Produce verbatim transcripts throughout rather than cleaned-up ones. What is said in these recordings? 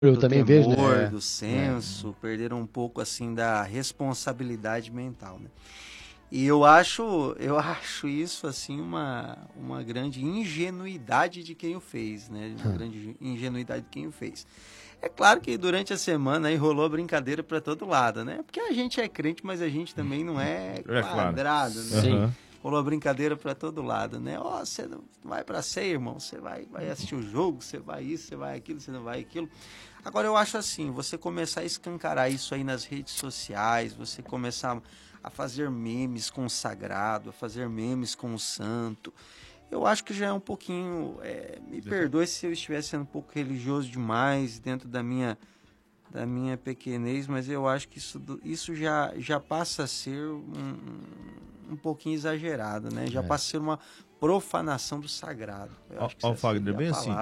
Eu do também temor, vejo, né? do senso, é. perderam um pouco assim da responsabilidade mental, né? E eu acho, eu acho isso assim uma, uma grande ingenuidade de quem o fez, né? Uma hum. grande ingenuidade de quem o fez. É claro que durante a semana aí rolou brincadeira para todo lado, né? Porque a gente é crente, mas a gente também não é quadrado, é claro. né? Sim. Rolou brincadeira para todo lado, né? Ó, oh, você não vai para ceia, irmão, você vai, vai assistir o jogo, você vai isso, você vai aquilo, você não vai aquilo. Agora eu acho assim, você começar a escancarar isso aí nas redes sociais, você começar a fazer memes com o sagrado, a fazer memes com o santo, eu acho que já é um pouquinho, é, me perdoe se eu estivesse sendo um pouco religioso demais dentro da minha, da minha pequenez, mas eu acho que isso, isso já, já passa a ser um, um pouquinho exagerado, né? Já é. passa a ser uma profanação do sagrado. Ó, ó Fagner, bem assim,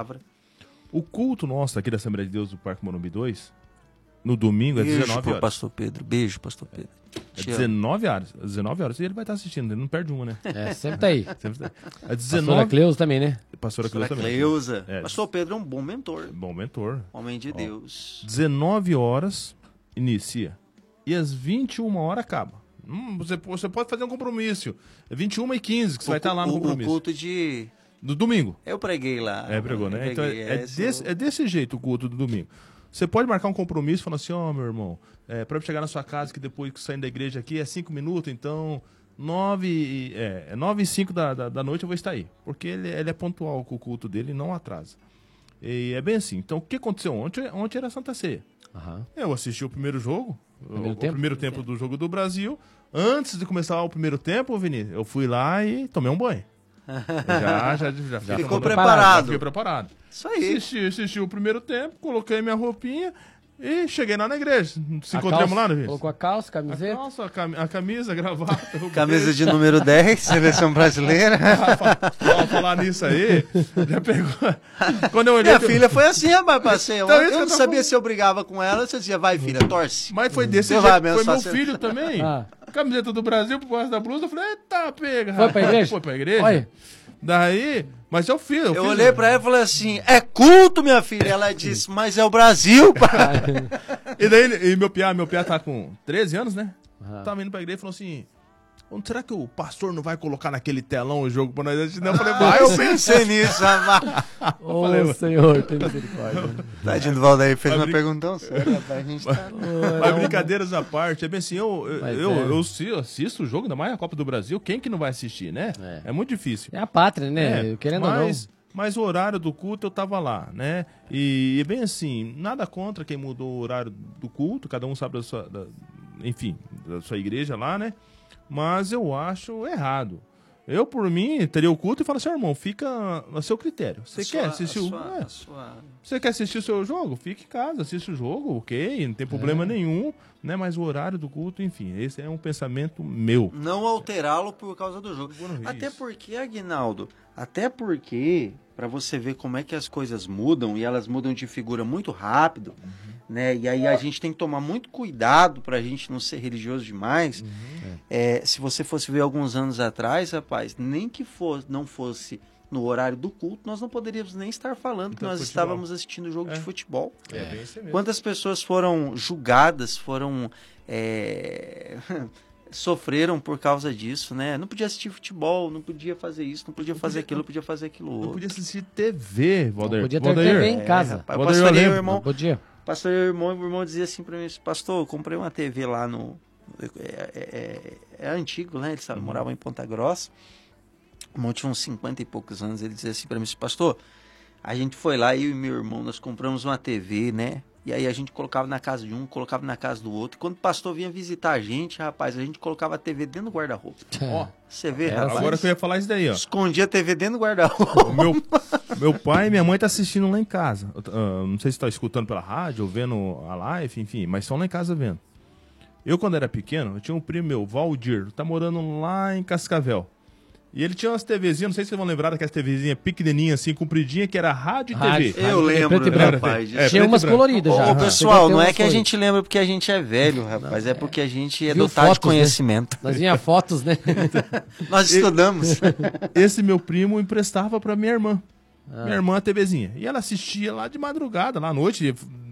o culto nosso aqui da Assembleia de Deus do Parque Morumbi dois, no domingo, beijo é dezenove horas. Pastor Pedro. Beijo, Pastor Pedro. É dezenove horas. dezenove horas. E ele vai estar assistindo, ele não perde uma, né? É, sempre tá aí. Sempre tá. É dezenove... Pastora Cleusa também, né? Pastora Cleusa também. Cleusa. É. Pastor Pedro é um bom mentor. Bom mentor. Homem de Ó, Deus. dezenove horas inicia. E às vinte e uma horas acaba. Hum, você, você pode fazer um compromisso. É vinte e uma e quinze que você o, vai estar lá no o, compromisso. O culto de... Do domingo. Eu preguei lá. É, pregou, né? Então é, é, desse, eu... é desse jeito o culto do domingo. Você pode marcar um compromisso falando assim, ó, oh, meu irmão, é, para chegar na sua casa, que depois que saindo da igreja aqui é cinco minutos, então nove, é, nove e cinco da, da, da noite eu vou estar aí. Porque ele, ele é pontual com o culto dele e não atrasa. E é bem assim. Então o que aconteceu ontem? Ontem era a Santa Ceia. Uhum. Eu assisti o primeiro jogo, primeiro o, tempo? o primeiro tempo do jogo do Brasil. Antes de começar o primeiro tempo, Vinícius, eu fui lá e tomei um banho. Já, já, já, já ficou preparado. Fiquei preparado. Isso aí. Assisti, assisti o primeiro tempo, coloquei minha roupinha e cheguei lá na igreja. Se a encontramos calça, lá, né, colocou a calça, camiseta? A calça, a, cam a camisa, a gravata. Camisa de número dez, seleção brasileira. Vamos falar nisso aí. Já pegou. Quando eu olhei. Minha filha foi assim, rapaz, passei. Então, eu, eu não sabia falando. se eu brigava com ela, você dizia, vai, filha, torce. Mas foi desse você jeito. Vai, foi meu você... filho também. Ah. Camiseta do Brasil, por causa da blusa, eu falei, eita, pega. Foi pra igreja? Foi pra igreja. Olha. Daí, mas eu fiz. Eu, eu fiz, olhei né? pra ela e falei assim, é culto, minha filha. Ela disse, mas é o Brasil, pai. E daí, e meu piá, meu piá tá com treze anos, né? Uhum. Tava indo pra igreja e falou assim, será que o pastor não vai colocar naquele telão o jogo pra nós assistir? Eu falei, vai, eu pensei nisso, rapaz. Ô, oh, Senhor, tem misericórdia. Tadinho do Valdair fez uma brin... perguntão séria, rapaz. A gente tá... Mas brincadeiras à parte, é bem assim, eu, eu, eu, é. eu assisto o jogo, ainda mais a Copa do Brasil, quem que não vai assistir, né? É, é muito difícil. É a pátria, né? É, Querendo mas, ou não. Mas o horário do culto eu tava lá, né? E, e bem assim, nada contra quem mudou o horário do culto, cada um sabe da sua, da, enfim, da sua igreja lá, né? Mas eu acho errado. Eu, por mim, teria o culto e falo assim, irmão, fica a seu critério. Você quer assistir o é. sua... Você quer assistir o seu jogo? Fique em casa, assiste o jogo, ok, não tem problema é. nenhum, né? Mas o horário do culto, enfim, esse é um pensamento meu. Não alterá-lo por causa do jogo. Até porque, Aguinaldo, até porque, para você ver como é que as coisas mudam, e elas mudam de figura muito rápido, uhum. né? E aí a gente tem que tomar muito cuidado pra gente não ser religioso demais. Uhum. É, se você fosse ver alguns anos atrás, rapaz, nem que fosse, não fosse no horário do culto, nós não poderíamos nem estar falando então, que nós futebol. estávamos assistindo o jogo é. de futebol. É, bem assim mesmo. Quantas pessoas foram julgadas, foram... É... sofreram por causa disso, né? Não podia assistir futebol, não podia fazer isso, não podia não fazer podia, aquilo, não podia fazer aquilo outro. Não podia assistir T V, Valdir. Não podia ter Valdir. T V em casa. É, rapaz, pastor, eu, irmão, não podia. Pastor, meu irmão, meu irmão dizia assim pra mim, pastor, eu comprei uma T V lá no... É, é, é, é antigo, né? Ele sabe, uhum. morava em Ponta Grossa. O irmão tinha uns cinquenta e poucos anos. Ele dizia assim pra mim, pastor, a gente foi lá, eu e meu irmão, nós compramos uma T V, né? E aí a gente colocava na casa de um, colocava na casa do outro. E quando o pastor vinha visitar a gente, rapaz, a gente colocava a T V dentro do guarda-roupa. Ó, você vê, é, rapaz. Agora que eu ia falar isso daí, ó. Escondia a T V dentro do guarda-roupa. Meu, meu pai e minha mãe tá assistindo lá em casa. Uh, não sei se tá escutando pela rádio ou vendo a live, enfim, mas estão lá em casa vendo. Eu, quando era pequeno, eu tinha um primo meu, Valdir, tá morando lá em Cascavel. E ele tinha umas TVzinhas, não sei se vocês vão lembrar daquelas TVzinhas pequenininhas, assim, compridinha, que era rádio e rádio, T V. Eu rádio, lembro, né, rapaz. É, tinha umas coloridas já. Ô, pessoal, não é que a gente lembra porque a gente é velho, rapaz, é porque a gente é dotado de conhecimento. Né? Nós vinha fotos, né? Nós estudamos. Esse meu primo emprestava pra minha irmã. Ah. Minha irmã, a TVzinha. E ela assistia lá de madrugada, lá à noite,